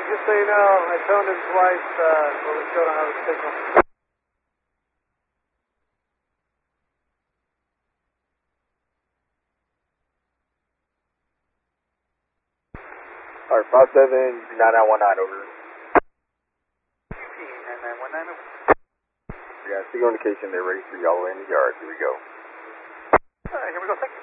just so you know, I toned him twice when we still don't have a signal. Alright, 57-9919, over. 9919, over. We got signal indication they're ready for y'all in the yard. Here we go. Alright, here we go, thanks.